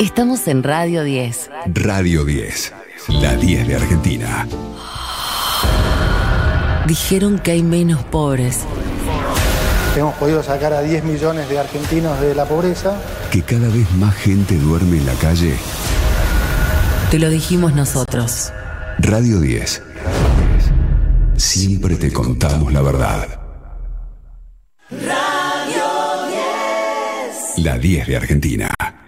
Estamos en Radio 10. Radio 10, la 10 de Argentina. Dijeron que hay menos pobres. Hemos podido sacar a 10 millones de argentinos de la pobreza. Que cada vez más gente duerme en la calle. Te lo dijimos nosotros. Radio 10. Siempre te contamos la verdad. Radio 10. La 10 de Argentina.